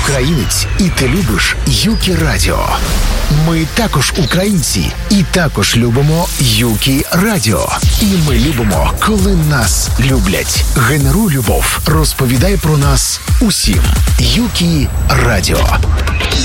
українець, і ти любиш Юкі Радіо. Ми також українці і також любимо Юкі Радіо. І ми любимо, коли нас люблять. Генеруй любов. Розповідай про нас усім. Юкі Радіо.